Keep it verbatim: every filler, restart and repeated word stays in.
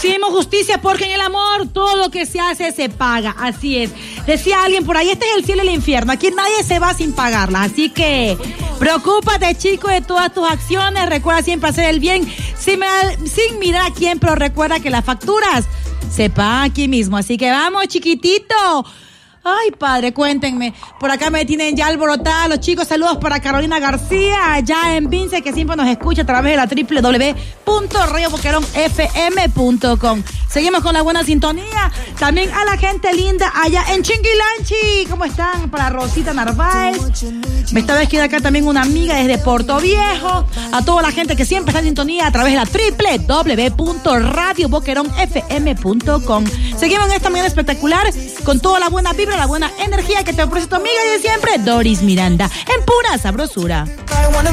Exigimos justicia porque en el amor todo lo que se hace se paga. Así es. Decía alguien por ahí, este es el cielo y el infierno. Aquí nadie se va sin pagarla. Así que preocúpate, chico, de todas tus acciones. Recuerda siempre hacer el bien sin, sin mirar a quién, pero recuerda que las facturas se pagan aquí mismo. Así que vamos, chiquitito. Ay, padre, cuéntenme. Por acá me tienen ya alborotada los chicos. Saludos para Carolina García, allá en Vince, que siempre nos escucha a través de la doble u doble u doble u punto radio boquerón f m punto com. Seguimos con la buena sintonía. También a la gente linda allá en Chinquilanchi. ¿Cómo están? Para Rosita Narváez. Me está vez queda acá también una amiga desde Puerto Viejo. A toda la gente que siempre está en sintonía a través de la doble u doble u doble u punto radio boquerón f m punto com. Seguimos en esta mañana espectacular con toda la buena vibra, la buena energía que te ofrece tu amiga y de siempre, Doris Miranda, en pura sabrosura.